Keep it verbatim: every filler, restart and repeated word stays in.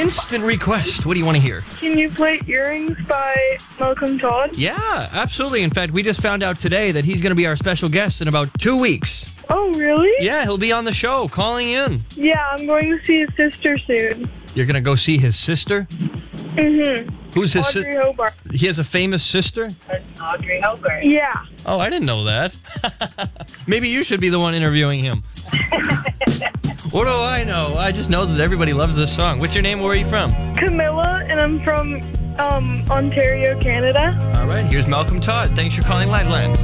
instant request. What do you want to hear? Can you play Earrings by Malcolm Todd? Yeah, absolutely. In fact, we just found out today that he's going to be our special guest in about two weeks. Oh, really? Yeah, he'll be on the show, calling in. Yeah, I'm going to see his sister soon. You're going to go see his sister? Mm-hmm. Who's his Audrey sister? Hobart. He has a famous sister? Audrey Hobart. Yeah. Oh, I didn't know that. Maybe you should be the one interviewing him. What do I know? I just know that everybody loves this song. What's your name? Where are you from? Camilla, and I'm from um, Ontario, Canada. All right, here's Malcolm Todd. Thanks for calling Lightland.